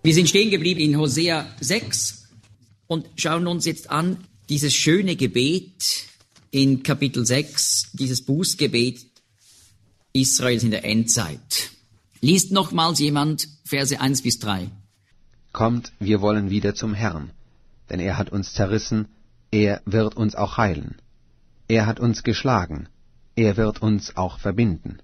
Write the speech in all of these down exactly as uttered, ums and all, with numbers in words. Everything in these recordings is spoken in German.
Wir sind stehen geblieben in Hosea sechs und schauen uns jetzt an dieses schöne Gebet in Kapitel sechs, dieses Bußgebet Israels in der Endzeit. Liest nochmals jemand Verse eins bis drei. Kommt, wir wollen wieder zum Herrn, denn er hat uns zerrissen, er wird uns auch heilen. Er hat uns geschlagen, er wird uns auch verbinden.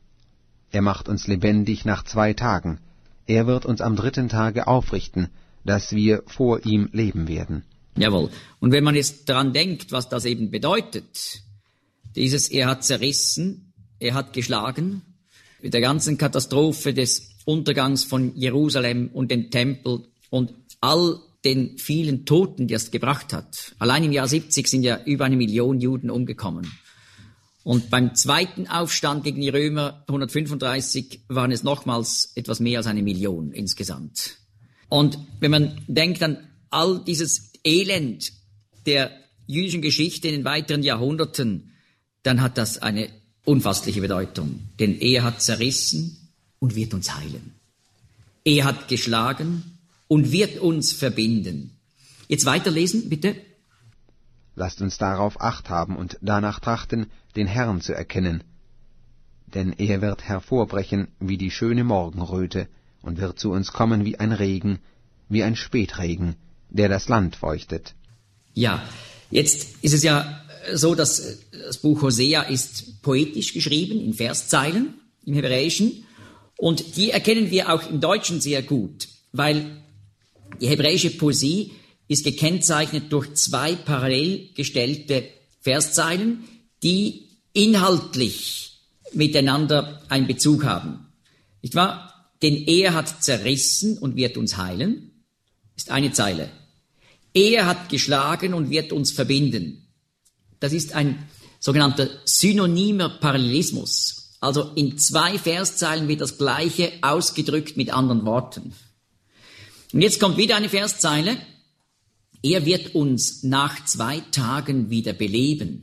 Er macht uns lebendig nach zwei Tagen, er wird uns am dritten Tage aufrichten, dass wir vor ihm leben werden. Jawohl. Und wenn man jetzt daran denkt, was das eben bedeutet, dieses er hat zerrissen, er hat geschlagen, mit der ganzen Katastrophe des Untergangs von Jerusalem und dem Tempel und all den vielen Toten, die es gebracht hat. Allein im Jahr siebzig sind ja über eine Million Juden umgekommen. Und beim zweiten Aufstand gegen die Römer hundertfünfunddreißig waren es nochmals etwas mehr als eine Million insgesamt. Und wenn man denkt an all dieses Elend der jüdischen Geschichte in den weiteren Jahrhunderten, dann hat das eine unfassliche Bedeutung. Denn er hat zerrissen und wird uns heilen. Er hat geschlagen und wird uns verbinden. Jetzt weiterlesen, bitte. Lasst uns darauf Acht haben und danach trachten, den Herrn zu erkennen. Denn er wird hervorbrechen wie die schöne Morgenröte und wird zu uns kommen wie ein Regen, wie ein Spätregen, der das Land feuchtet. Ja, jetzt ist es ja so, dass das Buch Hosea ist poetisch geschrieben, in Verszeilen, im Hebräischen. Und die erkennen wir auch im Deutschen sehr gut, weil die hebräische Poesie ist gekennzeichnet durch zwei parallel gestellte Verszeilen, die inhaltlich miteinander einen Bezug haben. Nicht wahr? Denn er hat zerrissen und wird uns heilen, ist eine Zeile. Er hat geschlagen und wird uns verbinden. Das ist ein sogenannter synonymer Parallelismus. Also in zwei Verszeilen wird das Gleiche ausgedrückt mit anderen Worten. Und jetzt kommt wieder eine Verszeile. Er wird uns nach zwei Tagen wieder beleben.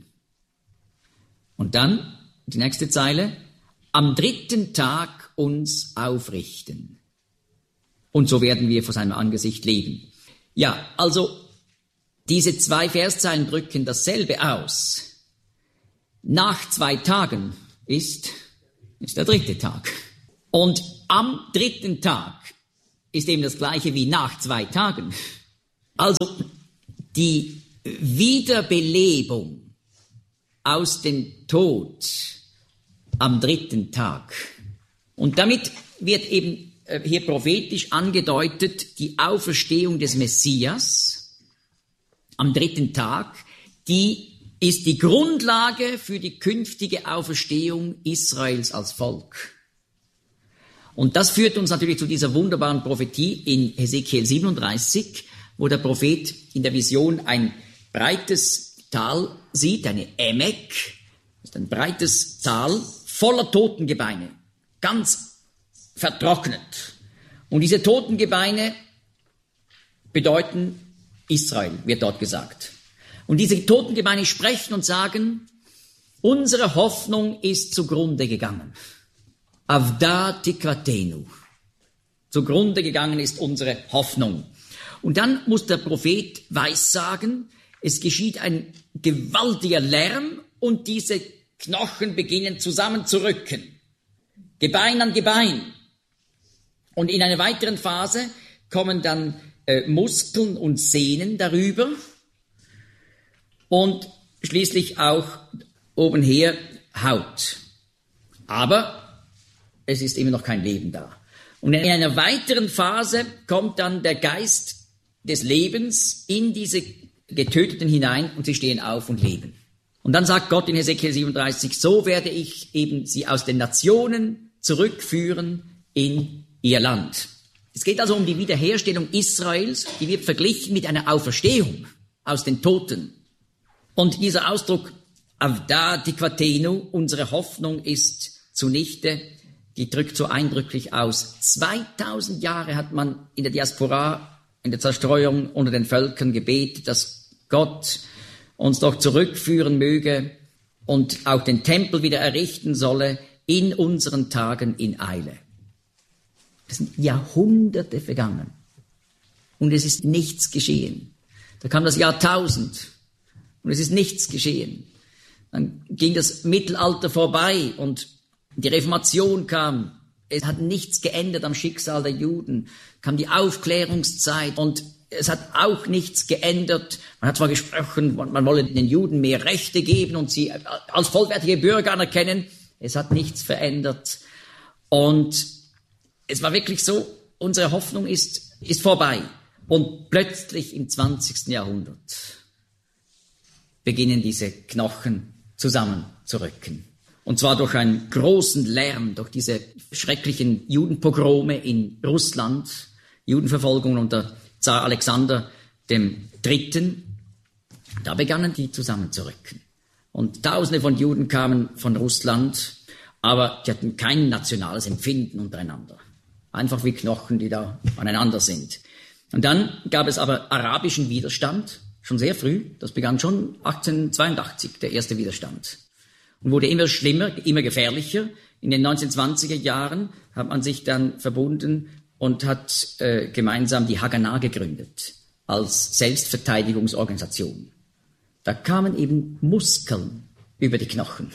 Und dann die nächste Zeile. Am dritten Tag uns aufrichten. Und so werden wir vor seinem Angesicht leben. Ja, also diese zwei Verszeilen drücken dasselbe aus. Nach zwei Tagen ist, ist der dritte Tag. Und am dritten Tag ist eben das Gleiche wie nach zwei Tagen. Also die Wiederbelebung aus dem Tod am dritten Tag. Und damit wird eben hier prophetisch angedeutet die Auferstehung des Messias am dritten Tag, die ist die Grundlage für die künftige Auferstehung Israels als Volk. Und das führt uns natürlich zu dieser wunderbaren Prophetie in Hesekiel siebenunddreißig, wo der Prophet in der Vision ein breites Tal sieht, eine Emek, das ist ein breites Tal voller Totengebeine, ganz vertrocknet. Und diese Totengebeine bedeuten Israel, wird dort gesagt. Und diese Totengebeine sprechen und sagen, unsere Hoffnung ist zugrunde gegangen. Avda tikvatenu. Zugrunde gegangen ist unsere Hoffnung. Und dann muss der Prophet weissagen, es geschieht ein gewaltiger Lärm und diese Knochen beginnen zusammenzurücken. Gebein an Gebein. Und in einer weiteren Phase kommen dann äh, Muskeln und Sehnen darüber und schließlich auch obenher Haut. Aber es ist immer noch kein Leben da. Und in einer weiteren Phase kommt dann der Geist des Lebens in diese Getöteten hinein und sie stehen auf und leben. Und dann sagt Gott in Hesekiel siebenunddreißig, so werde ich eben sie aus den Nationen zurückführen in ihr Land. Es geht also um die Wiederherstellung Israels, die wird verglichen mit einer Auferstehung aus den Toten. Und dieser Ausdruck, Avda tikvatenu, unsere Hoffnung ist zunichte, die drückt so eindrücklich aus. zweitausend Jahre hat man in der Diaspora, in der Zerstreuung unter den Völkern gebetet, dass Gott uns doch zurückführen möge und auch den Tempel wieder errichten solle in unseren Tagen in Eile. Das sind Jahrhunderte vergangen. und es ist nichts geschehen. Da kam das Jahrtausend und es ist nichts geschehen. Dann ging das Mittelalter vorbei und die Reformation kam. Es hat nichts geändert am Schicksal der Juden. Kam die Aufklärungszeit und es hat auch nichts geändert. Man hat zwar gesprochen, man wolle den Juden mehr Rechte geben und sie als vollwertige Bürger anerkennen. Es hat nichts verändert. Und es war wirklich so, unsere Hoffnung ist, ist vorbei. Und plötzlich im zwanzigsten Jahrhundert beginnen diese Knochen zusammenzurücken. Und zwar durch einen großen Lärm, durch diese schrecklichen Judenpogrome in Russland, Judenverfolgung unter Zar Alexander dem Dritten. Da begannen die zusammenzurücken. Und Tausende von Juden kamen von Russland, aber die hatten kein nationales Empfinden untereinander. Einfach wie Knochen, die da aneinander sind. Und dann gab es aber arabischen Widerstand, schon sehr früh. Das begann schon achtzehnhundertzweiundachtzig, der erste Widerstand. Und wurde immer schlimmer, immer gefährlicher. In den neunzehnhundertzwanziger Jahren hat man sich dann verbunden und hat äh, gemeinsam die Haganah gegründet, als Selbstverteidigungsorganisation. Da kamen eben Muskeln über die Knochen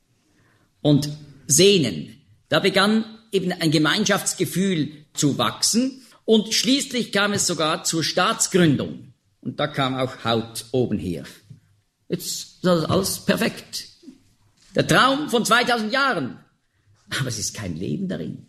und Sehnen. Da begann eben ein Gemeinschaftsgefühl zu wachsen und schließlich kam es sogar zur Staatsgründung. Und da kam auch Haut oben her. Jetzt ist das alles perfekt. Der Traum von zweitausend Jahren. Aber es ist kein Leben darin.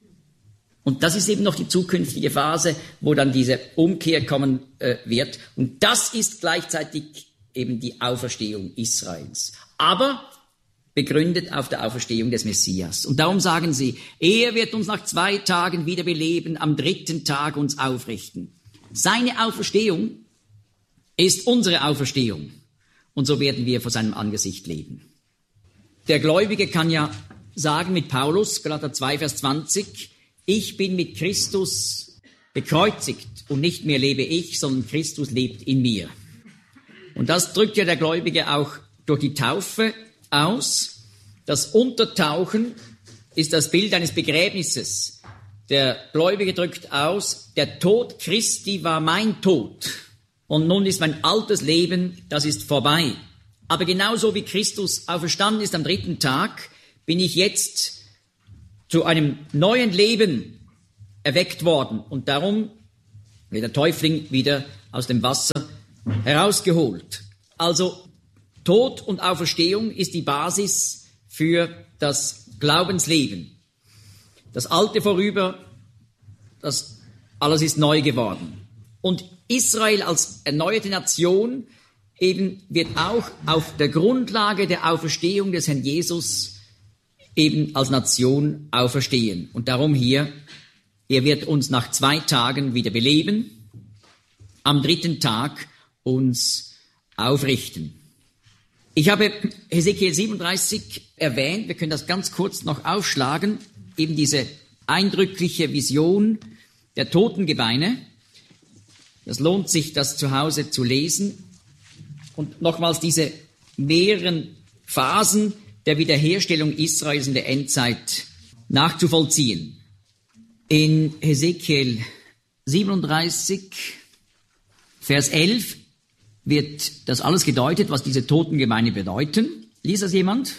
Und das ist eben noch die zukünftige Phase, wo dann diese Umkehr kommen äh, wird. Und das ist gleichzeitig eben die Auferstehung Israels. Aber begründet auf der Auferstehung des Messias. Und darum sagen sie, er wird uns nach zwei Tagen wieder beleben, am dritten Tag uns aufrichten. Seine Auferstehung ist unsere Auferstehung. Und so werden wir vor seinem Angesicht leben. Der Gläubige kann ja sagen mit Paulus, Galater zwei, Vers zwanzig, ich bin mit Christus bekreuzigt und nicht mehr lebe ich, sondern Christus lebt in mir. Und das drückt ja der Gläubige auch durch die Taufe aus. Das Untertauchen ist das Bild eines Begräbnisses. Der Gläubige drückt aus, der Tod Christi war mein Tod. Und nun ist mein altes Leben, das ist vorbei. Aber genauso wie Christus auferstanden ist am dritten Tag, bin ich jetzt zu einem neuen Leben erweckt worden. Und darum wird der Täufling wieder aus dem Wasser herausgeholt. Also Tod und Auferstehung ist die Basis für das Glaubensleben. Das Alte vorüber, das alles ist neu geworden. Und Israel als erneuerte Nation eben wird auch auf der Grundlage der Auferstehung des Herrn Jesus eben als Nation auferstehen. Und darum hier, er wird uns nach zwei Tagen wieder beleben, am dritten Tag uns aufrichten. Ich habe Hesekiel siebenunddreißig erwähnt, wir können das ganz kurz noch aufschlagen, eben diese eindrückliche Vision der Totengebeine. Es lohnt sich, das zu Hause zu lesen und nochmals diese mehreren Phasen der Wiederherstellung Israels in der Endzeit nachzuvollziehen. In Hesekiel siebenunddreißig, Vers elf, wird das alles gedeutet, was diese Totengebeine bedeuten. Liest das jemand?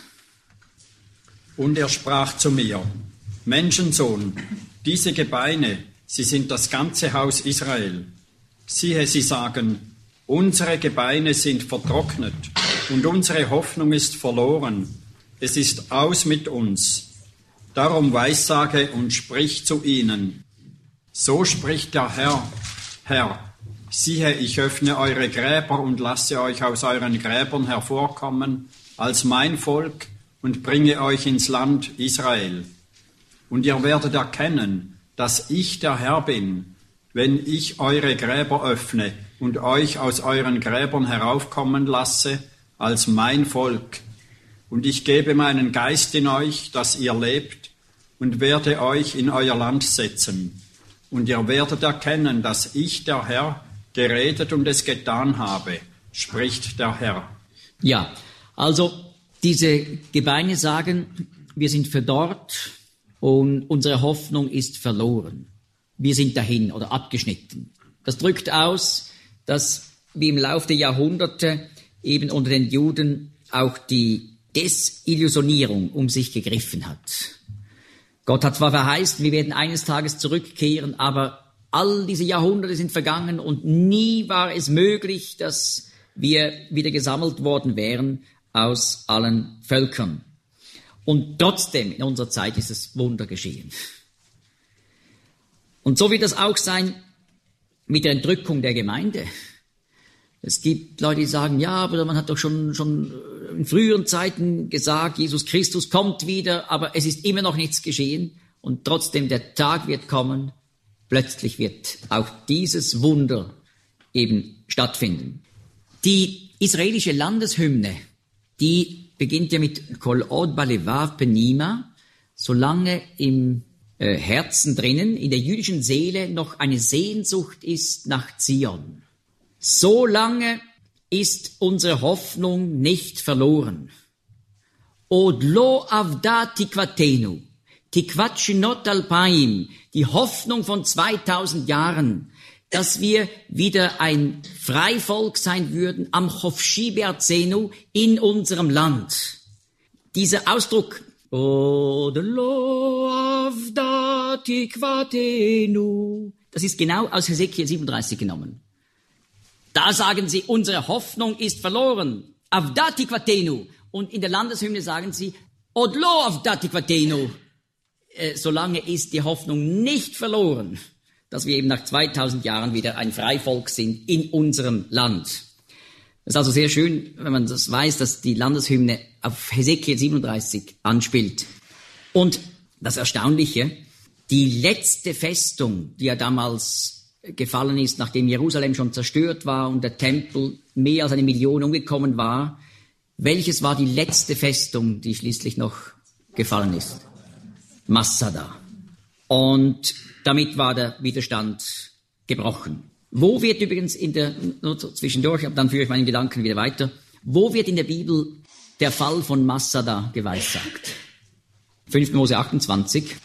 Und er sprach zu mir, Menschensohn, diese Gebeine, sie sind das ganze Haus Israel. Siehe, sie sagen, unsere Gebeine sind vertrocknet und unsere Hoffnung ist verloren. Es ist aus mit uns. Darum weissage und sprich zu ihnen. So spricht der Herr, Herr, siehe, ich öffne eure Gräber und lasse euch aus euren Gräbern hervorkommen als mein Volk und bringe euch ins Land Israel. Und ihr werdet erkennen, dass ich der Herr bin, wenn ich eure Gräber öffne und euch aus euren Gräbern heraufkommen lasse als mein Volk. Und ich gebe meinen Geist in euch, dass ihr lebt, und werde euch in euer Land setzen. Und ihr werdet erkennen, dass ich, der Herr, geredet und es getan habe, spricht der Herr. Ja, also diese Gebeine sagen, wir sind verdorrt und unsere Hoffnung ist verloren. Wir sind dahin oder abgeschnitten. Das drückt aus, dass wie im Laufe der Jahrhunderte eben unter den Juden auch die Desillusionierung um sich gegriffen hat. Gott hat zwar verheißen, wir werden eines Tages zurückkehren, aber all diese Jahrhunderte sind vergangen und nie war es möglich, dass wir wieder gesammelt worden wären aus allen Völkern. Und trotzdem, in unserer Zeit ist es Wunder geschehen. Und so wird das auch sein mit der Entrückung der Gemeinde. Es gibt Leute, die sagen, ja, aber man hat doch schon, schon in früheren Zeiten gesagt, Jesus Christus kommt wieder, aber es ist immer noch nichts geschehen. Und trotzdem, der Tag wird kommen, plötzlich wird auch dieses Wunder eben stattfinden. Die israelische Landeshymne, die beginnt ja mit Kol od balevav penima, solange im äh, Herzen drinnen, in der jüdischen Seele noch eine Sehnsucht ist nach Zion. So lange ist unsere Hoffnung nicht verloren. Od lo avda tikvatenu, tikvat shinot alpaim, die Hoffnung von zweitausend Jahren, dass wir wieder ein Freivolk sein würden, am chofshi be'arzenu, in unserem Land. Dieser Ausdruck, Od lo avda tikvatenu, das ist genau aus Hesekiel siebenunddreißig genommen. Da sagen sie, unsere Hoffnung ist verloren. Avda tikvatenu. Und in der Landeshymne sagen sie, Od lo avda tikvatenu. Äh, solange ist die Hoffnung nicht verloren, dass wir eben nach zweitausend Jahren wieder ein Freivolk sind in unserem Land. Es ist also sehr schön, wenn man das weiß, dass die Landeshymne auf Hesekiel siebenunddreißig anspielt. Und das Erstaunliche, die letzte Festung, die ja damals gefallen ist, nachdem Jerusalem schon zerstört war und der Tempel mehr als eine Million umgekommen war. Welches war die letzte Festung, die schließlich noch gefallen ist? Masada. Und damit war der Widerstand gebrochen. Wo wird übrigens in der, nur zwischendurch, dann führe ich meinen Gedanken wieder weiter, wo wird in der Bibel der Fall von Masada geweissagt? fünfter Mose achtundzwanzig,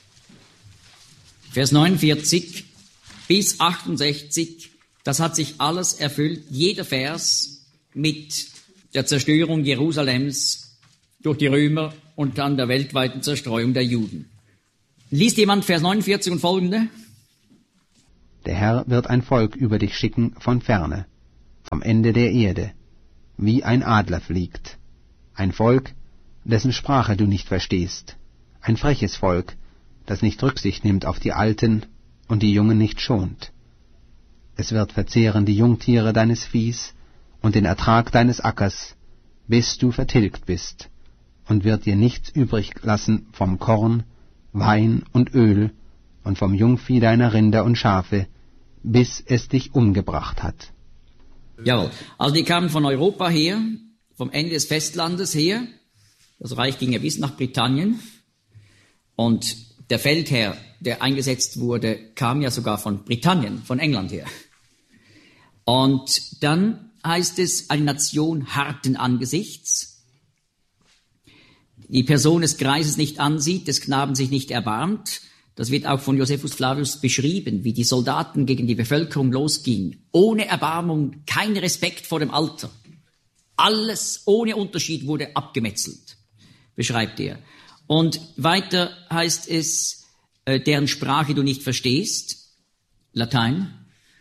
Vers neunundvierzig bis achtundsechzig, das hat sich alles erfüllt, jeder Vers mit der Zerstörung Jerusalems durch die Römer und dann der weltweiten Zerstreuung der Juden. Liest jemand Vers neunundvierzig und folgende? Der Herr wird ein Volk über dich schicken von ferne, vom Ende der Erde, wie ein Adler fliegt. Ein Volk, dessen Sprache du nicht verstehst. Ein freches Volk, das nicht Rücksicht nimmt auf die Alten und die Jungen nicht schont. Es wird verzehren die Jungtiere deines Viehs und den Ertrag deines Ackers, bis du vertilgt bist, und wird dir nichts übrig lassen vom Korn, Wein und Öl und vom Jungvieh deiner Rinder und Schafe, bis es dich umgebracht hat. Jawohl, also die kamen von Europa her, vom Ende des Festlandes her, das Reich ging ja bis nach Britannien, und der Feldherr, der eingesetzt wurde, kam ja sogar von Britannien, von England her. Und dann heißt es, eine Nation harten Angesichts, die Person des Greises nicht ansieht, des Knaben sich nicht erbarmt. Das wird auch von Josephus Flavius beschrieben, wie die Soldaten gegen die Bevölkerung losgingen. Ohne Erbarmung, kein Respekt vor dem Alter. Alles ohne Unterschied wurde abgemetzelt, beschreibt er. Und weiter heißt es, äh, deren Sprache du nicht verstehst, Latein.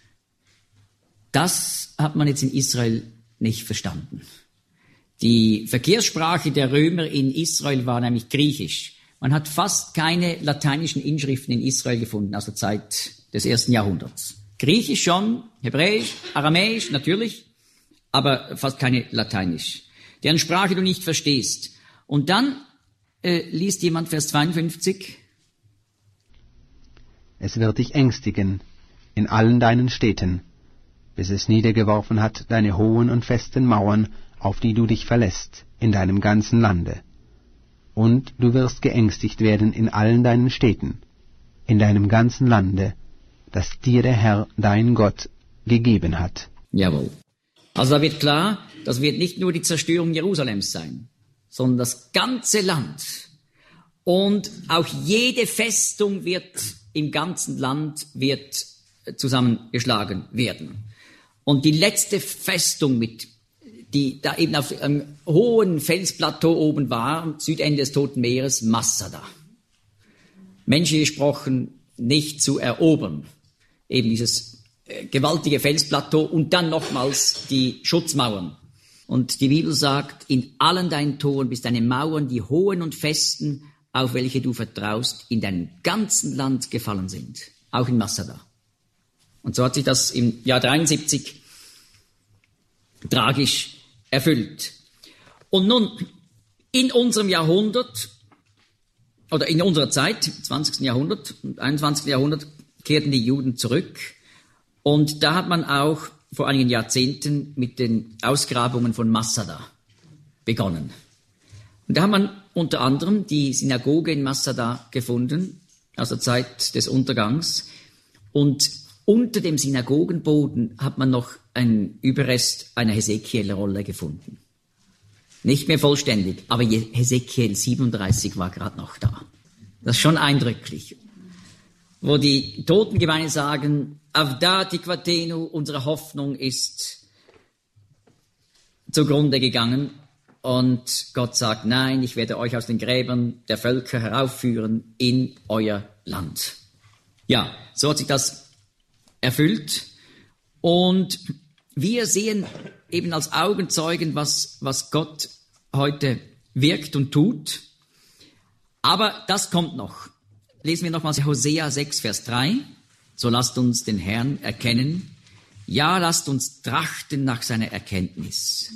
Das hat man jetzt in Israel nicht verstanden. Die Verkehrssprache der Römer in Israel war nämlich Griechisch. Man hat fast keine lateinischen Inschriften in Israel gefunden aus der Zeit des ersten Jahrhunderts. Griechisch schon, Hebräisch, Aramäisch natürlich, aber fast keine Lateinisch. Deren Sprache du nicht verstehst. Und dann äh, liest jemand Vers zweiundfünfzig. Es wird dich ängstigen in allen deinen Städten, bis es niedergeworfen hat deine hohen und festen Mauern, auf die du dich verlässt, in deinem ganzen Lande. Und du wirst geängstigt werden in allen deinen Städten, in deinem ganzen Lande, das dir der Herr, dein Gott, gegeben hat. Jawohl. Also da wird klar, das wird nicht nur die Zerstörung Jerusalems sein, sondern das ganze Land. Und auch jede Festung wird im ganzen Land wird zusammengeschlagen werden. Und die letzte Festung, mit, die da eben auf einem hohen Felsplateau oben war, am Südende des Toten Meeres, Massada. Menschlich gesprochen nicht zu erobern. Eben dieses äh, gewaltige Felsplateau und dann nochmals die Schutzmauern. Und die Bibel sagt, in allen deinen Toren bist deine Mauern, die hohen und festen, auf welche du vertraust, in deinem ganzen Land gefallen sind. Auch in Massada. Und so hat sich das im Jahr dreiundsiebzig tragisch erfüllt. Und nun, in unserem Jahrhundert, oder in unserer Zeit, im zwanzigsten Jahrhundert und einundzwanzigsten Jahrhundert, kehrten die Juden zurück. Und da hat man auch vor einigen Jahrzehnten mit den Ausgrabungen von Massada begonnen. Und da hat man unter anderem die Synagoge in Massada gefunden, aus der Zeit des Untergangs. Und unter dem Synagogenboden hat man noch einen Überrest einer Hesekiel-Rolle gefunden. Nicht mehr vollständig, aber Hesekiel siebenunddreißig war gerade noch da. Das ist schon eindrücklich. Wo die Totengemeinde sagen, Avda Tikvatenu, unsere Hoffnung ist zugrunde gegangen. Und Gott sagt, nein, ich werde euch aus den Gräbern der Völker heraufführen in euer Land. Ja, so hat sich das erfüllt. Und wir sehen eben als Augenzeugen, was, was Gott heute wirkt und tut. Aber das kommt noch. Lesen wir nochmals Hosea sechs, Vers drei. So lasst uns den Herrn erkennen. Ja, lasst uns trachten nach seiner Erkenntnis.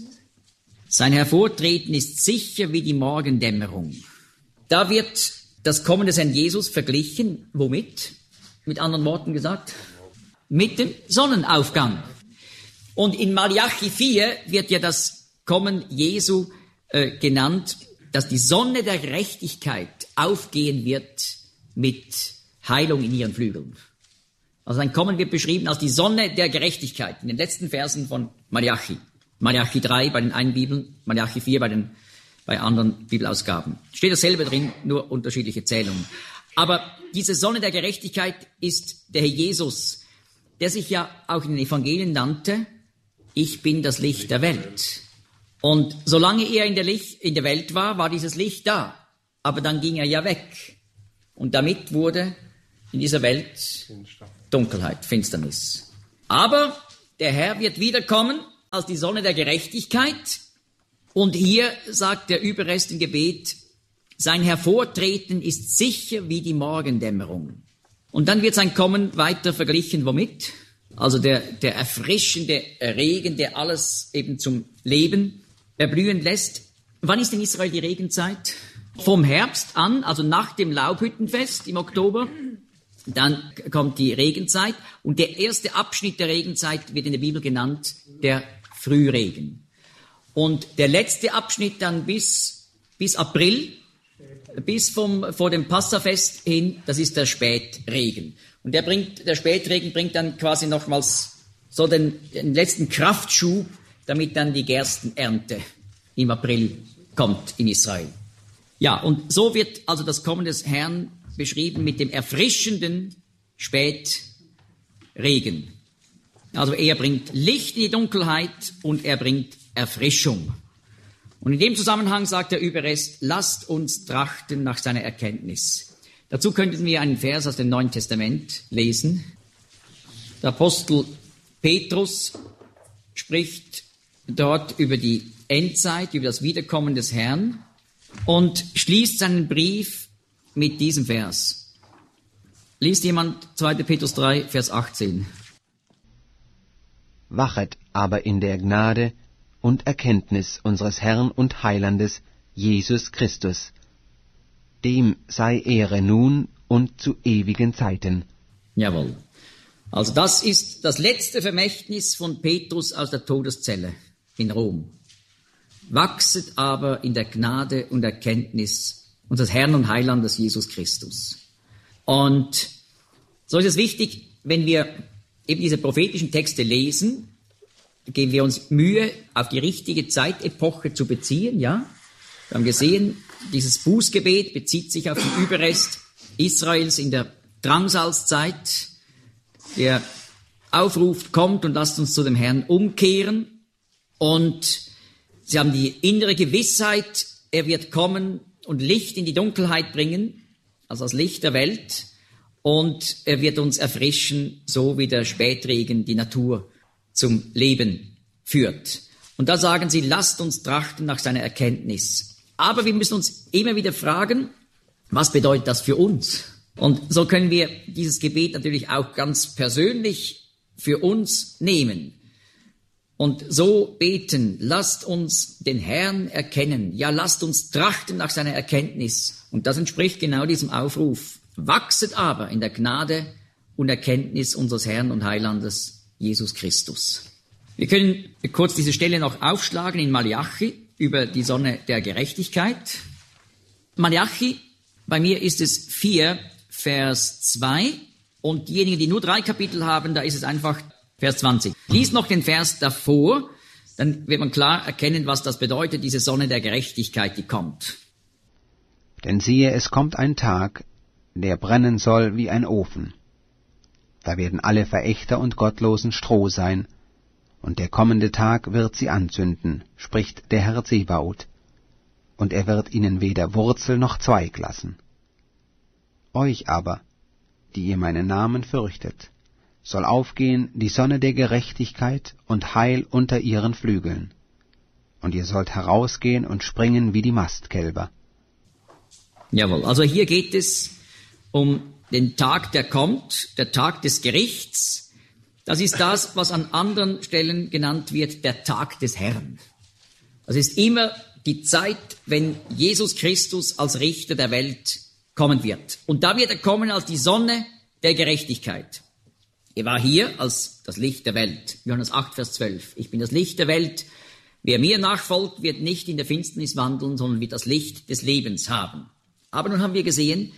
Sein Hervortreten ist sicher wie die Morgendämmerung. Da wird das Kommen des Herrn Jesus verglichen. Womit? Mit anderen Worten gesagt? Mit dem Sonnenaufgang. Und in Malachi vier wird ja das Kommen Jesu äh, genannt, dass die Sonne der Gerechtigkeit aufgehen wird mit Heilung in ihren Flügeln. Also sein Kommen wird beschrieben als die Sonne der Gerechtigkeit in den letzten Versen von Malachi. Malachi drei bei den einen Bibeln, Malachi vier bei den bei anderen Bibelausgaben. Steht dasselbe drin, nur unterschiedliche Zählungen. Aber diese Sonne der Gerechtigkeit ist der Herr Jesus, der sich ja auch in den Evangelien nannte, ich bin das Licht der Welt. Und solange er in der, Licht, in der Welt war, war dieses Licht da. Aber dann ging er ja weg. Und damit wurde in dieser Welt Dunkelheit, Finsternis. Aber der Herr wird wiederkommen als die Sonne der Gerechtigkeit. Und hier sagt der Überrest im Gebet, sein Hervortreten ist sicher wie die Morgendämmerung. Und dann wird sein Kommen weiter verglichen, womit? Also der, der erfrischende Regen, der alles eben zum Leben erblühen lässt. Wann ist in Israel die Regenzeit? Vom Herbst an, also nach dem Laubhüttenfest im Oktober. Dann kommt die Regenzeit. Und der erste Abschnitt der Regenzeit wird in der Bibel genannt der Frühregen. Und der letzte Abschnitt dann bis, bis April, bis vom, vor dem Passafest hin, das ist der Spätregen. Und der bringt, der Spätregen bringt dann quasi nochmals so den, den letzten Kraftschub, damit dann die Gerstenernte im April kommt in Israel. Ja, und so wird also das Kommen des Herrn beschrieben mit dem erfrischenden Spätregen. Also er bringt Licht in die Dunkelheit und er bringt Erfrischung. Und in dem Zusammenhang sagt der Überrest, lasst uns trachten nach seiner Erkenntnis. Dazu könnten wir einen Vers aus dem Neuen Testament lesen. Der Apostel Petrus spricht dort über die Endzeit, über das Wiederkommen des Herrn und schließt seinen Brief mit diesem Vers. Liest jemand zweiter Petrus drei, Vers achtzehn. Wachet aber in der Gnade und Erkenntnis unseres Herrn und Heilandes Jesus Christus. Dem sei Ehre nun und zu ewigen Zeiten. Jawohl. Also das ist das letzte Vermächtnis von Petrus aus der Todeszelle in Rom. Wachset aber in der Gnade und Erkenntnis unseres Herrn und Heilandes Jesus Christus. Und so ist es wichtig, wenn wir eben diese prophetischen Texte lesen, geben wir uns Mühe, auf die richtige Zeitepoche zu beziehen, ja. Wir haben gesehen, dieses Bußgebet bezieht sich auf den Überrest Israels in der Drangsalzzeit, der aufruft, kommt und lasst uns zu dem Herrn umkehren. Und sie haben die innere Gewissheit, er wird kommen und Licht in die Dunkelheit bringen, also das Licht der Welt. Und er wird uns erfrischen, so wie der Spätregen die Natur zum Leben führt. Und da sagen sie, lasst uns trachten nach seiner Erkenntnis. Aber wir müssen uns immer wieder fragen, was bedeutet das für uns? Und so können wir dieses Gebet natürlich auch ganz persönlich für uns nehmen. Und so beten, lasst uns den Herrn erkennen. Ja, lasst uns trachten nach seiner Erkenntnis. Und das entspricht genau diesem Aufruf. Wachset aber in der Gnade und Erkenntnis unseres Herrn und Heilandes Jesus Christus. Wir können kurz diese Stelle noch aufschlagen in Malachi über die Sonne der Gerechtigkeit. Malachi, bei mir ist es vier, Vers zwei. Und diejenigen, die nur drei Kapitel haben, da ist es einfach Vers zwanzig. Lies noch den Vers davor, dann wird man klar erkennen, was das bedeutet, diese Sonne der Gerechtigkeit, die kommt. Denn siehe, es kommt ein Tag, der brennen soll wie ein Ofen. Da werden alle Verächter und Gottlosen Stroh sein, und der kommende Tag wird sie anzünden, spricht der Herr Zebaoth, und er wird ihnen weder Wurzel noch Zweig lassen. Euch aber, die ihr meinen Namen fürchtet, soll aufgehen die Sonne der Gerechtigkeit und Heil unter ihren Flügeln, und ihr sollt herausgehen und springen wie die Mastkälber. Jawohl, also hier geht es um den Tag, der kommt, der Tag des Gerichts. Das ist das, was an anderen Stellen genannt wird, der Tag des Herrn. Das ist immer die Zeit, wenn Jesus Christus als Richter der Welt kommen wird. Und da wird er kommen als die Sonne der Gerechtigkeit. Er war hier als das Licht der Welt. Johannes acht, Vers zwölf. Ich bin das Licht der Welt. Wer mir nachfolgt, wird nicht in der Finsternis wandeln, sondern wird das Licht des Lebens haben. Aber nun haben wir gesehen,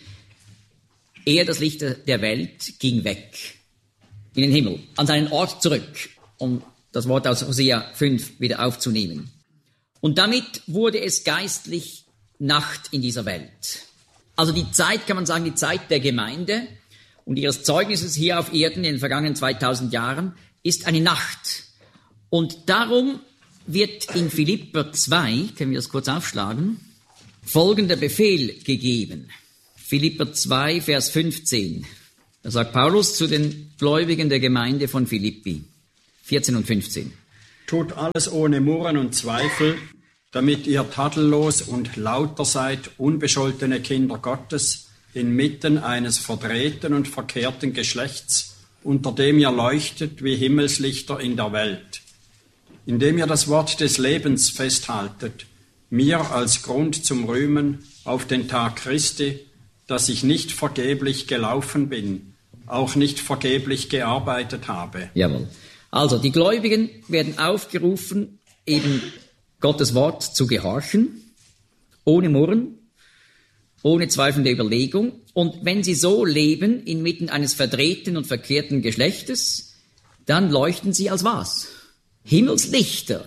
er, das Licht der Welt, ging weg in den Himmel, an seinen Ort zurück, um das Wort aus Hosea fünf wieder aufzunehmen. Und damit wurde es geistlich Nacht in dieser Welt. Also die Zeit, kann man sagen, die Zeit der Gemeinde und ihres Zeugnisses hier auf Erden in den vergangenen zweitausend Jahren ist eine Nacht. Und darum wird in Philipper zwei, können wir das kurz aufschlagen, folgender Befehl gegeben. Philipper zwei, Vers fünfzehn. Da sagt Paulus zu den Gläubigen der Gemeinde von Philippi, vierzehn und fünfzehn. Tut alles ohne Murren und Zweifel, damit ihr tadellos und lauter seid, unbescholtene Kinder Gottes, inmitten eines verdrehten und verkehrten Geschlechts, unter dem ihr leuchtet wie Himmelslichter in der Welt, indem ihr das Wort des Lebens festhaltet, mir als Grund zum Rühmen auf den Tag Christi, dass ich nicht vergeblich gelaufen bin, auch nicht vergeblich gearbeitet habe. Jawohl. Also, die Gläubigen werden aufgerufen, eben Gottes Wort zu gehorchen, ohne Murren, ohne zweifelnde Überlegung. Und wenn sie so leben, inmitten eines verdrehten und verkehrten Geschlechtes, dann leuchten sie als was? Himmelslichter.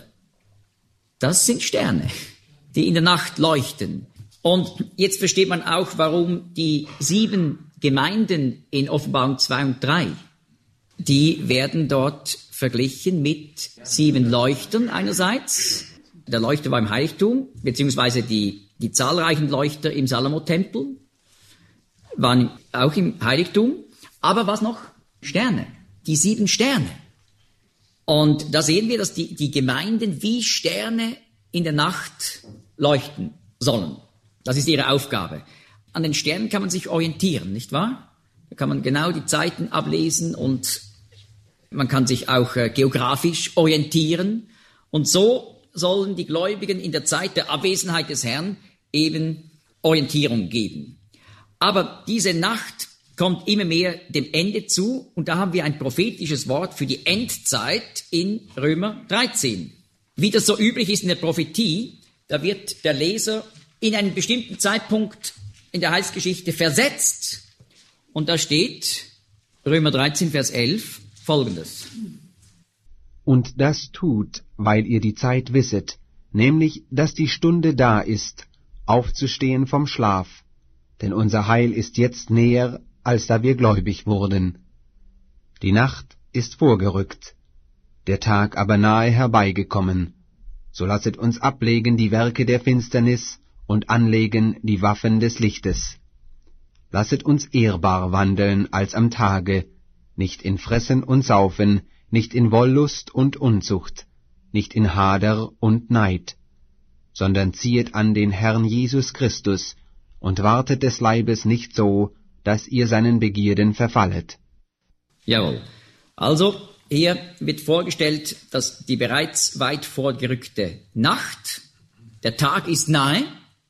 Das sind Sterne, die in der Nacht leuchten. Und jetzt versteht man auch, warum die sieben Gemeinden in Offenbarung zwei und drei, die werden dort verglichen mit sieben Leuchtern einerseits. Der Leuchter war im Heiligtum, beziehungsweise die, die zahlreichen Leuchter im Salomo-Tempel waren auch im Heiligtum. Aber was noch? Sterne, die sieben Sterne. Und da sehen wir, dass die, die Gemeinden wie Sterne in der Nacht leuchten sollen. Das ist ihre Aufgabe. An den Sternen kann man sich orientieren, nicht wahr? Da kann man genau die Zeiten ablesen und man kann sich auch äh, geografisch orientieren. Und so sollen die Gläubigen in der Zeit der Abwesenheit des Herrn eben Orientierung geben. Aber diese Nacht kommt immer mehr dem Ende zu und da haben wir ein prophetisches Wort für die Endzeit in Römer dreizehn. Wie das so üblich ist in der Prophetie, da wird der Leser in einen bestimmten Zeitpunkt in der Heilsgeschichte versetzt. Und da steht, Römer dreizehn, Vers elf, Folgendes. Und das tut, weil ihr die Zeit wisset, nämlich, dass die Stunde da ist, aufzustehen vom Schlaf, denn unser Heil ist jetzt näher, als da wir gläubig wurden. Die Nacht ist vorgerückt, der Tag aber nahe herbeigekommen. So lasset uns ablegen die Werke der Finsternis und anlegen die Waffen des Lichtes. Lasset uns ehrbar wandeln als am Tage, nicht in Fressen und Saufen, nicht in Wollust und Unzucht, nicht in Hader und Neid, sondern ziehet an den Herrn Jesus Christus und wartet des Leibes nicht so, dass ihr seinen Begierden verfallet. Jawohl. Also, hier wird vorgestellt, dass die bereits weit vorgerückte Nacht, der Tag ist nahe,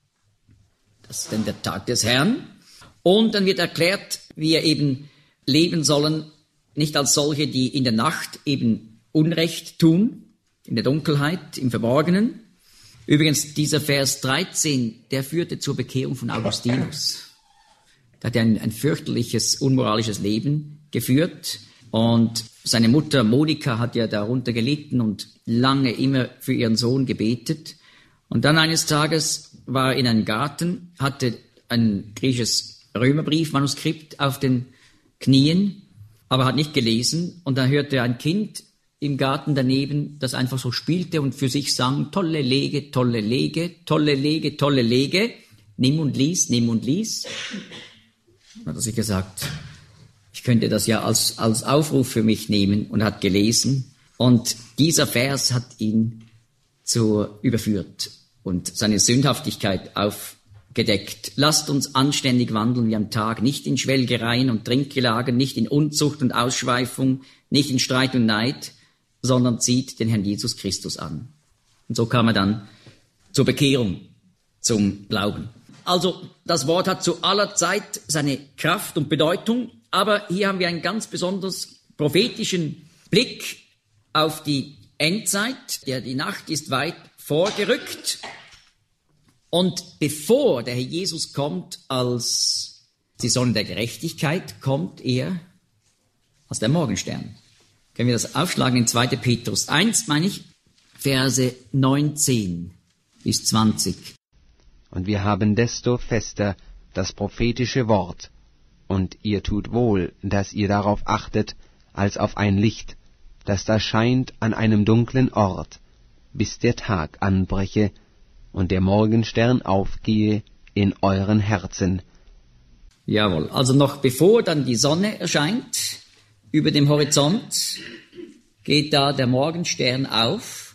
das ist dann der Tag des Herrn, und dann wird erklärt, wie wir eben leben sollen, nicht als solche, die in der Nacht eben Unrecht tun, in der Dunkelheit, im Verborgenen. Übrigens, dieser Vers dreizehn, der führte zur Bekehrung von Augustinus. Der hat ein, ein fürchterliches, unmoralisches Leben geführt und seine Mutter Monika hat ja darunter gelitten und lange immer für ihren Sohn gebetet. Und dann eines Tages war er in einem Garten, hatte ein griechisches Römerbrief-Manuskript auf den Knien, aber hat nicht gelesen. Und dann hörte er ein Kind im Garten daneben, das einfach so spielte und für sich sang, tolle Lege, tolle Lege, tolle Lege, tolle Lege, nimm und lies, nimm und lies. Dann hat er sich gesagt, ich könnte das ja als, als Aufruf für mich nehmen, und hat gelesen. Und dieser Vers hat ihn zur überführt und seine Sündhaftigkeit aufgedeckt. Lasst uns anständig wandeln wie am Tag, nicht in Schwelgereien und Trinkgelagen, nicht in Unzucht und Ausschweifung, nicht in Streit und Neid, sondern zieht den Herrn Jesus Christus an. Und so kam er dann zur Bekehrung, zum Glauben. Also das Wort hat zu aller Zeit seine Kraft und Bedeutung, aber hier haben wir einen ganz besonders prophetischen Blick auf die Endzeit. Der, die Nacht ist weit vorgerückt, und bevor der Herr Jesus kommt als die Sonne der Gerechtigkeit, kommt er als der Morgenstern. Können wir das aufschlagen in zweiter Petrus eins, meine ich, Verse neunzehn bis zwanzig. Und wir haben desto fester das prophetische Wort, und ihr tut wohl, dass ihr darauf achtet, als auf ein Licht, das da scheint an einem dunklen Ort, bis der Tag anbreche und der Morgenstern aufgehe in euren Herzen. Jawohl, also noch bevor dann die Sonne erscheint über dem Horizont, geht da der Morgenstern auf.